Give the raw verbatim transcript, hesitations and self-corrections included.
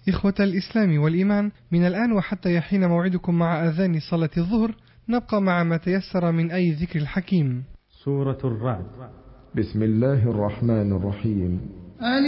إخوة الإسلام والإيمان، من الآن وحتى يحين موعدكم مع أذان صلاة الظهر نبقى مع ما تيسر من أي ذكر الحكيم. سورة الرعد. بسم الله الرحمن الرحيم.